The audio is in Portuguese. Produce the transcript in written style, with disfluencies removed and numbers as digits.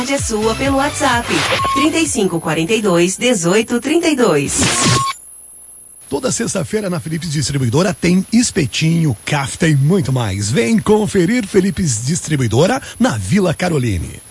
é sua pelo WhatsApp 3542-1832. Toda sexta-feira na Philips Distribuidora tem espetinho, kafta e muito mais. Vem conferir Philips Distribuidora na Vila Caroline.